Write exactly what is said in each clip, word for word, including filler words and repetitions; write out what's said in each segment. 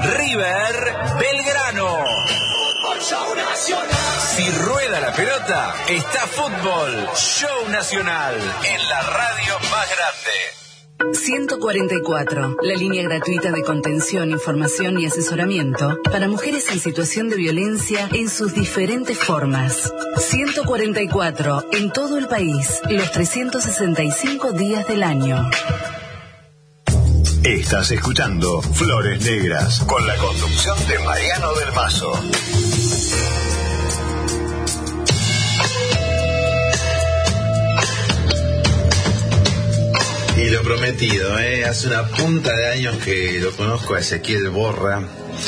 River Belgrano. Si rueda la pelota, está Fútbol Show Nacional en la radio más grande. ciento cuarenta y cuatro, la línea gratuita de contención, información y asesoramiento para mujeres en situación de violencia en sus diferentes formas. ciento cuarenta y cuatro, en todo el país, los trescientos sesenta y cinco días del año. Estás escuchando Flores Negras, con la conducción de Mariano del Mazo. Y lo prometido, ¿eh? Hace una punta de años que lo conozco a Ezequiel Borra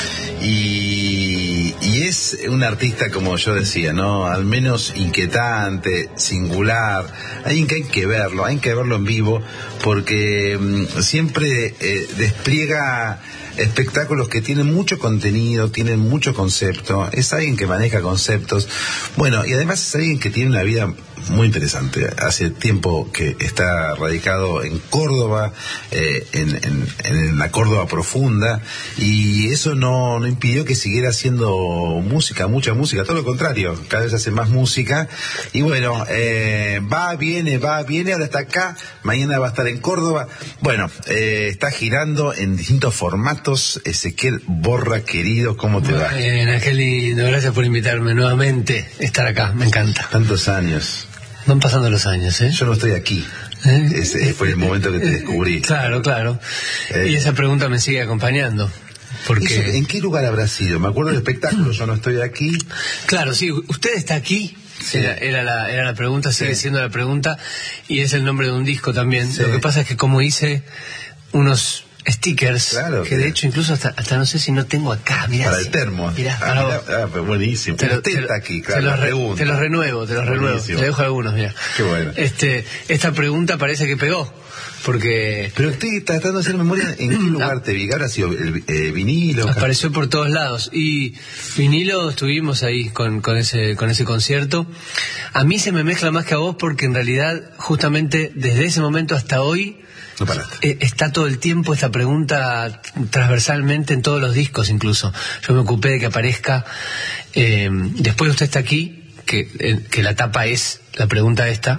y, y es un artista, como yo decía, ¿no? Al menos inquietante, singular, alguien que hay que verlo, hay que verlo en vivo porque mmm, siempre eh, despliega espectáculos que tienen mucho contenido, tienen mucho concepto, es alguien que maneja conceptos, bueno, y además es alguien que tiene una vida muy interesante. Hace tiempo que está radicado en Córdoba, eh, en, en, en la Córdoba profunda, y eso no, no impidió que siguiera haciendo música, mucha música, todo lo contrario, cada vez hace más música, y bueno, eh, va, viene, va, viene, ahora está acá, mañana va a estar en Córdoba, bueno, eh, está girando en distintos formatos. Ezequiel Borra, querido, ¿cómo te va? Bien, Angelino, gracias por invitarme nuevamente a estar acá, me encanta. Tantos años. Van pasando los años, ¿eh? Yo no estoy aquí. ¿Eh? Ese fue el momento que te descubrí. Claro, claro. Eh. Y esa pregunta me sigue acompañando. Porque... Eso, ¿en qué lugar habrá sido? Me acuerdo del espectáculo, yo no estoy aquí. Claro, sí, usted está aquí. Sí. Era, era, la, era la pregunta, sigue sí. siendo la pregunta, y es el nombre de un disco también. Sí. Lo que pasa es que como hice unos stickers, claro, que de hecho incluso hasta, hasta no sé si no tengo acá, mirá. Para sí. el termo. Mirá, ah, mirá, ah, pues buenísimo. Te lo, Usted te, está aquí, claro, te, los re, pregunta. te los renuevo, te los renuevo. Buenísimo. Te dejo algunos, mira. Qué bueno. Este, esta pregunta parece que pegó, porque... Pero estoy tratando de hacer memoria, ¿en qué lugar te vi? ¿Habrá sido el eh, vinilo? Apareció por todos lados, y vinilo estuvimos ahí con, con, ese, con ese concierto. A mí se me mezcla más que a vos, porque en realidad, justamente desde ese momento hasta hoy, no paraste. Eh, está todo el tiempo esta pregunta transversalmente en todos los discos incluso. Yo me ocupé de que aparezca, eh, después usted está aquí, que, eh, que la tapa es la pregunta esta.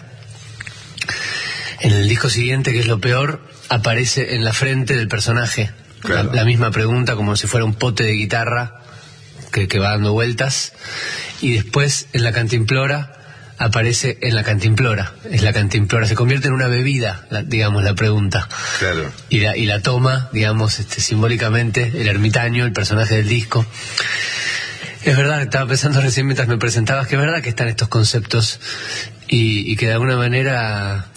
En el disco siguiente, que es lo peor, aparece en la frente del personaje, claro. la, la misma pregunta, como si fuera un pote de guitarra que, que va dando vueltas. Y después en la cantimplora aparece en la cantimplora, es la cantimplora, se convierte en una bebida, la, digamos, la pregunta. Claro. Y la, y la toma, digamos, este, simbólicamente, el ermitaño, el personaje del disco. Es verdad, estaba pensando recién mientras me presentabas, que es verdad que están estos conceptos y, y que de alguna manera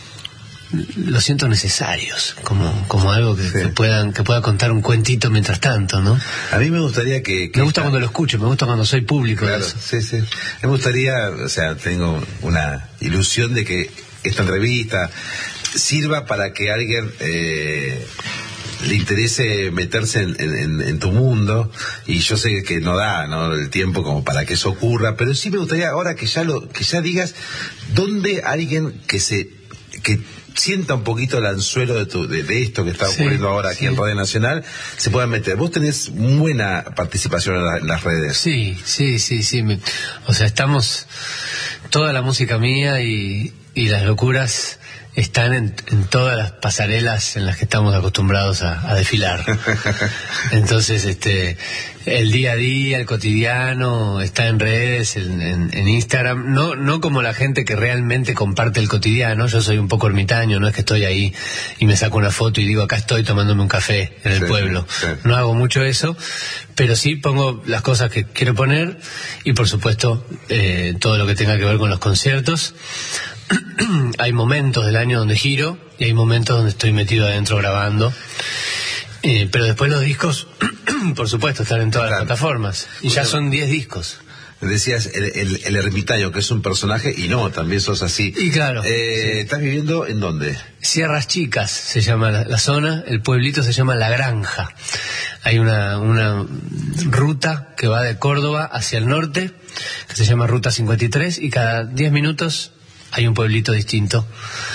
los siento necesarios, como, como algo que, sí. que puedan que pueda contar un cuentito mientras tanto, ¿no? A mí me gustaría que... que me gusta esta... cuando lo escucho, me gusta cuando soy público. Claro, de eso. sí, sí. Me gustaría, o sea, tengo una ilusión de que esta entrevista sirva para que alguien eh, le interese meterse en, en, en tu mundo, y yo sé que no da, ¿no?, el tiempo como para que eso ocurra, pero sí me gustaría ahora que ya lo que ya digas dónde alguien que se... que sienta un poquito el anzuelo de, tu, de, de esto que está ocurriendo sí, ahora aquí sí. en Radio Nacional, se puedan meter. Vos tenés buena participación en, la, en las redes. Sí, sí, sí, sí. Me, o sea, estamos... Toda la música mía y, y las locuras están en, en todas las pasarelas en las que estamos acostumbrados a, a desfilar. Entonces, este, el día a día, el cotidiano, está en redes, en, en, en Instagram, no, no como la gente que realmente comparte el cotidiano. Yo soy un poco ermitaño, no es que estoy ahí y me saco una foto y digo, acá estoy tomándome un café en el sí, pueblo. Sí. No hago mucho eso, pero sí pongo las cosas que quiero poner, y por supuesto, eh, todo lo que tenga que ver con los conciertos. Hay momentos del año donde giro y hay momentos donde estoy metido adentro grabando, eh, pero después los discos por supuesto están en todas claro. las plataformas, y bueno, ya son diez discos. Decías el, el, el ermitaño, que es un personaje, y no, también sos así. Y claro. Eh, sí. ¿Estás viviendo en dónde? Sierras Chicas se llama la, la zona, el pueblito se llama La Granja. Hay una, una ruta que va de Córdoba hacia el norte, que se llama Ruta cincuenta y tres, y cada diez minutos hay un pueblito distinto.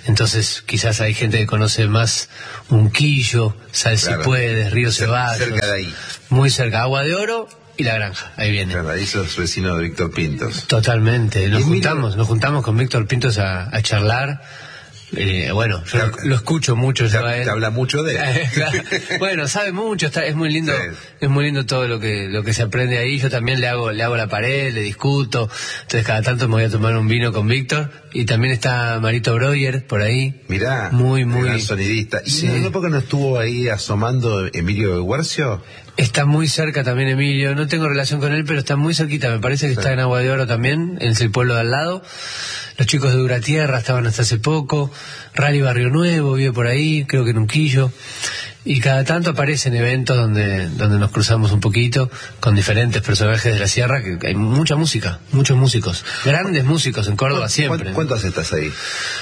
Entonces quizás hay gente que conoce más Unquillo, Sal si Claro. puedes, Río Cer- Ceballos. cerca de ahí. Muy cerca, Agua de Oro y La Granja, ahí viene. Claro, ahí sos vecino de Víctor Pintos. Totalmente, nos Y mira- juntamos, nos juntamos con Víctor Pintos a, a charlar. Eh, bueno, yo lo, lo escucho mucho Te, yo a él. te habla mucho de él. Claro. Bueno, sabe mucho, está, es muy lindo, Sí. es muy lindo todo lo que lo que se aprende ahí. Yo también le hago le hago la pared, le discuto. Entonces cada tanto me voy a tomar un vino con Víctor y también está Marito Breuer por ahí. Mirá, Muy, muy- gran sonidista. ¿Y Sí. no, no porque no estuvo ahí asomando Emilio Guercio? Está muy cerca también Emilio, no tengo relación con él, pero está muy cerquita, me parece que Sí. está en Agua de Oro también, en el pueblo de al lado. Los chicos de Duratierra estaban hasta hace poco, Rally Barrio Nuevo vive por ahí, creo que en Unquillo. Y cada tanto aparecen eventos donde donde nos cruzamos un poquito con diferentes personajes de la sierra, que hay mucha música, muchos músicos, grandes músicos en Córdoba siempre. ¿Cuánto, cuánto hace estás ahí?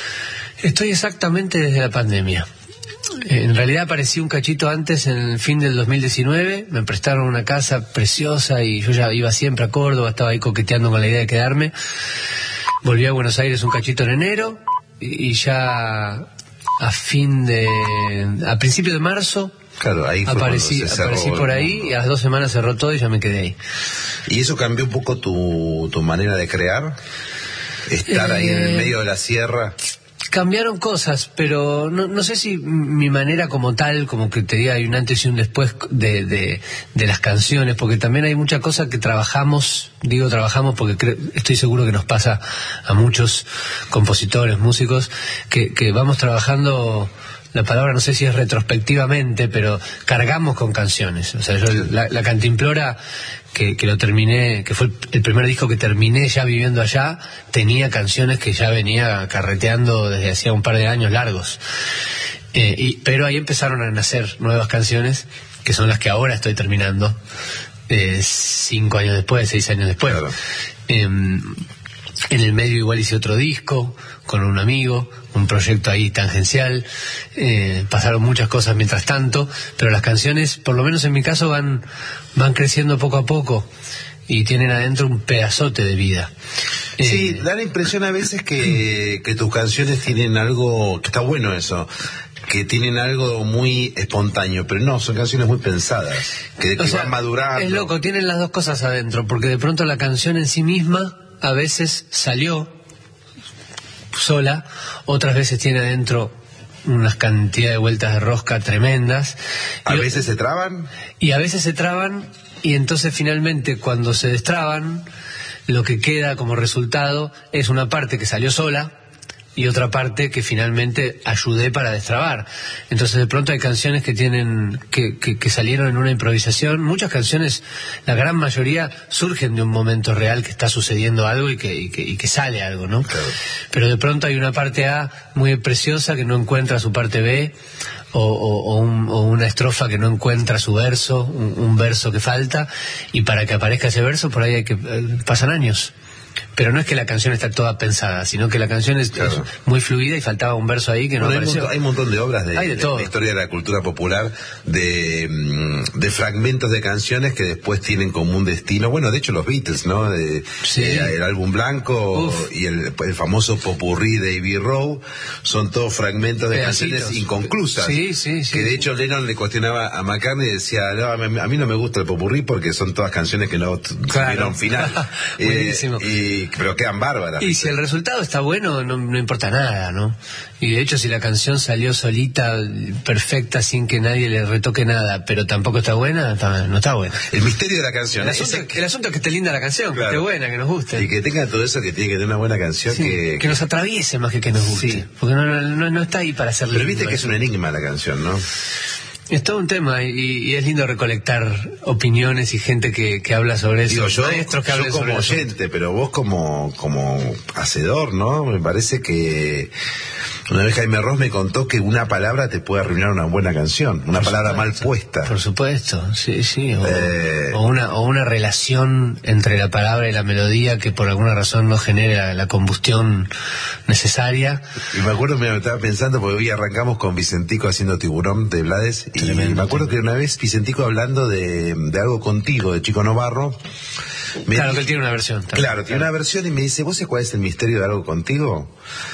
Estoy exactamente desde la pandemia. En realidad aparecí un cachito antes, en el fin del dos mil diecinueve, me prestaron una casa preciosa y yo ya iba siempre a Córdoba, estaba ahí coqueteando con la idea de quedarme. Volví a Buenos Aires un cachito en enero y y ya a fin de... a principios de marzo Claro, ahí fue aparecí, cuando se cerró aparecí el por ahí mundo. y a las dos semanas cerró todo y ya me quedé ahí. ¿Y eso cambió un poco tu, tu manera de crear? Estar ahí en el Eh, medio de la sierra. Cambiaron cosas, pero no, no sé si mi manera como tal, como que te diga, hay un antes y un después de, de, de las canciones, porque también hay mucha cosa que trabajamos, digo trabajamos porque creo, estoy seguro que nos pasa a muchos compositores, músicos, que, que vamos trabajando, la palabra no sé si es retrospectivamente, pero cargamos con canciones. O sea, yo la, la Cantimplora, que, que lo terminé, que fue el, el primer disco que terminé ya viviendo allá, tenía canciones que ya venía carreteando desde hacía un par de años largos. Eh, y, pero ahí empezaron a nacer nuevas canciones, que son las que ahora estoy terminando, eh, cinco años después, seis años después. Claro. Eh, en el medio igual hice otro disco con un amigo, un proyecto ahí tangencial, eh, pasaron muchas cosas mientras tanto, pero las canciones, por lo menos en mi caso, van, van creciendo poco a poco y tienen adentro un pedazote de vida. Sí, Eh, da la impresión a veces que, que tus canciones tienen algo, que está bueno eso, que tienen algo muy espontáneo, pero no, son canciones muy pensadas, que, que o sea, van madurando. es loco, tienen las dos cosas adentro, porque de pronto la canción en sí misma a veces salió sola, otras veces tiene adentro unas cantidad de vueltas de rosca tremendas. A Y- veces se traban. Y a veces se traban y entonces finalmente cuando se destraban, lo que queda como resultado es una parte que salió sola y otra parte que finalmente ayudé para destrabar. Entonces de pronto hay canciones que tienen que, que, que salieron en una improvisación. Muchas canciones, la gran mayoría, surgen de un momento real que está sucediendo algo y que, y que, y que sale algo, ¿no? Claro. Pero de pronto hay una parte A muy preciosa que no encuentra su parte B, o, o, o, un- o una estrofa que no encuentra su verso, un, un verso que falta, y para que aparezca ese verso por ahí hay que eh, pasan años. Pero no es que la canción está toda pensada, sino que la canción es, Claro. es muy fluida y faltaba un verso ahí que no Bueno, hay, un apareció. montón, hay un montón de obras de, Hay de de todo. la historia de la cultura popular, de, mm, de fragmentos de canciones que después tienen como un destino. Bueno, de hecho los Beatles, ¿no? De, Sí. eh, el álbum blanco Uf. y el, el famoso popurrí de Abbey Road son todos fragmentos de Pedacitos. canciones inconclusas. Sí, sí, sí, Que de sí. hecho Lennon le cuestionaba a McCartney y decía, no, a mí, a mí no me gusta el popurrí porque son todas canciones que no t- Claro. tuvieron final. Eh, Buenísimo. y, pero quedan bárbaras. Y si el resultado está bueno, no, no importa nada, ¿no? Y de hecho, si la canción salió solita, perfecta, sin que nadie le retoque nada, pero tampoco está buena, está- no está buena. El misterio de la canción. El asunto, ese- el asunto es que esté linda la canción, Claro. que esté buena, que nos guste. Y que tenga todo eso, que tiene que tener una buena canción. Sí, que, que nos atraviese más que que nos guste. Sí. Porque no, no, no- no está ahí para hacer Pero lindo viste que es eso. un enigma la canción, ¿no? Es todo un tema y, y es lindo recolectar opiniones y gente que, que habla sobre eso. Digo, yo, Maestros que yo hablen como sobre eso. oyente, pero vos como, como hacedor, ¿no? Me parece que una vez Jaime Ross me contó que una palabra te puede arruinar una buena canción, una Por palabra mal supuesto, puesta. Por supuesto, sí, sí. O, Eh. o una, o una relación entre la palabra y la melodía que por alguna razón no genera la combustión necesaria. Y me acuerdo, mira, me estaba pensando, porque hoy arrancamos con Vicentico haciendo Tiburón de Blades, y Tremendo. me acuerdo que una vez Vicentico hablando de, de algo contigo, de Chico Novarro, me Claro dijo- que él tiene una versión. también. Claro, tiene una versión y me dice, ¿vos sabés cuál es el misterio de algo contigo?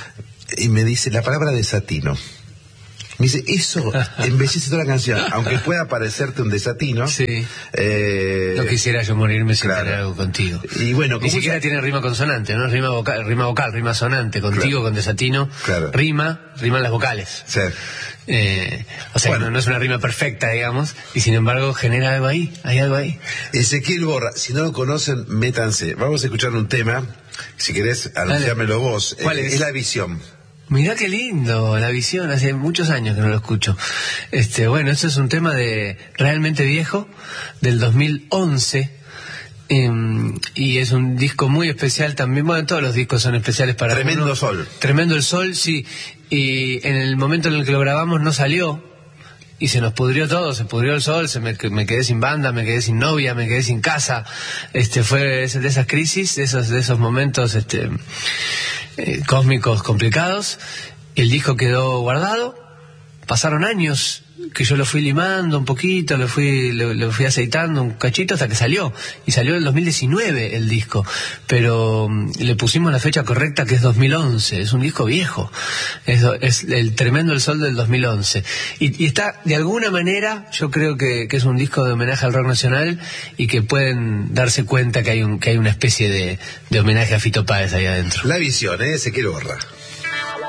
y me dice la palabra desatino. Me dice, eso embellece toda la canción, aunque pueda parecerte un desatino. Sí. Eh, No quisiera yo morirme sin claro. tener algo contigo. Y bueno, ni siquiera ya... tiene rima consonante, ¿no? Rima vocal, rima vocal, rima sonante. Contigo, claro. Con desatino, claro. Rima, riman las vocales. Sí. Eh, o sea, bueno. no, no es una rima perfecta, digamos, y sin embargo genera algo ahí, hay algo ahí. Ezequiel Borra, si no lo conocen, métanse. Vamos a escuchar un tema, si querés, anunciármelo vos. ¿Cuál eh, es? Es La Visión. Mirá qué lindo, La Visión, hace muchos años que no lo escucho. Este, bueno, esto es un tema de realmente viejo, del dos mil once, eh, y es un disco muy especial también. Bueno, todos los discos son especiales para Tremendo uno. Sol. Tremendo el Sol, sí, y en el momento en el que lo grabamos no salió, y se nos pudrió todo, se pudrió el sol, se me, me quedé sin banda, me quedé sin novia, me quedé sin casa. Este, fue de esas crisis, de esos, de esos momentos, este... Eh, cósmicos complicados. El disco quedó guardado, pasaron años que yo lo fui limando un poquito, lo fui lo, lo fui aceitando un cachito hasta que salió, y salió en el dos mil diecinueve el disco, pero um, le pusimos la fecha correcta, que es dos mil once, es un disco viejo, es, es el Tremendo el Sol del dos mil once, y, y está, de alguna manera, yo creo que, que es un disco de homenaje al rock nacional, y que pueden darse cuenta que hay un que hay una especie de, de homenaje a Fito Páez ahí adentro. La Visión, ¿eh? Ezequiel Borra.